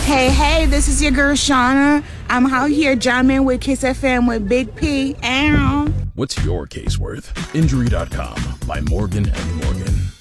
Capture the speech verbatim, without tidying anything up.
Hey, hey, this is your girl Shauna. I'm out here jamming with Kiss F M with Big P. Ow. What's your case worth? Injury dot com by Morgan and Morgan.